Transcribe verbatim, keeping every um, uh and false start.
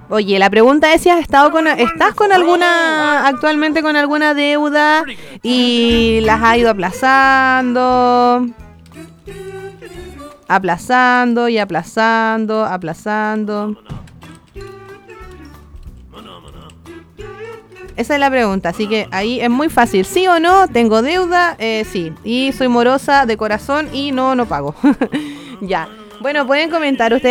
Oye, la pregunta es si has estado con, estás con alguna, actualmente con alguna deuda y las has ido aplazando, aplazando y aplazando, aplazando. Esa es la pregunta, así que ahí es muy fácil. ¿Sí o no? ¿Tengo deuda? Eh, sí. Y soy morosa de corazón y no, no pago. Ya. Bueno, pueden comentar ustedes.